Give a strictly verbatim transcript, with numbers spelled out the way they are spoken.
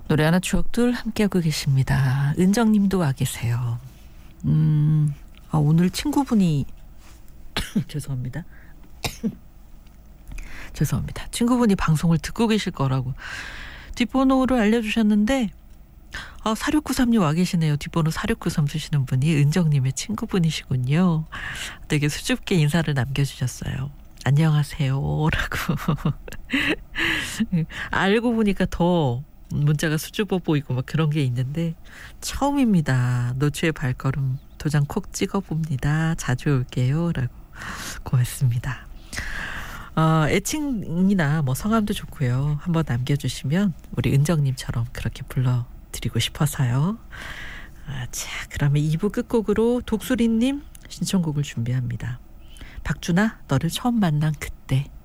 노래 하나 추억들 함께하고 계십니다. 은정님도 와 계세요. 음, 아, 오늘 친구분이 죄송합니다. 죄송합니다. 친구분이 방송을 듣고 계실 거라고 뒷번호를 알려주셨는데 아, 사육구삼님 와 계시네요. 뒷번호 사육구삼 쓰시는 분이 은정님의 친구분이시군요. 되게 수줍게 인사를 남겨주셨어요. 안녕하세요 라고. 알고 보니까 더 문자가 수줍어 보이고 막 그런 게 있는데 처음입니다. 노추의 발걸음 도장 콕 찍어봅니다. 자주 올게요 라고. 고맙습니다. 어, 애칭이나 뭐 성함도 좋고요. 한번 남겨주시면 우리 은정님처럼 그렇게 불러드리고 싶어서요. 아, 자, 그러면 이 부 끝곡으로 독수리님 신청곡을 준비합니다. 박준아, 너를 처음 만난 그때.